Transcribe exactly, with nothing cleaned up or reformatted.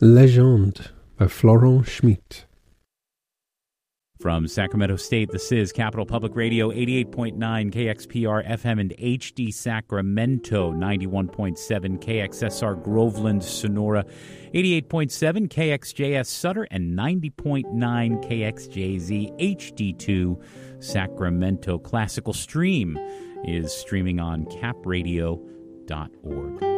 Legende by Florent Schmitt. From Sacramento State, this is Capital Public Radio, eighty-eight point nine K X P R F M and H D Sacramento, ninety-one point seven K X S R Groveland, Sonora, eighty-eight point seven K X J S Sutter, and ninety point nine K X J Z H D two Sacramento. Classical Stream is streaming on cap radio dot org.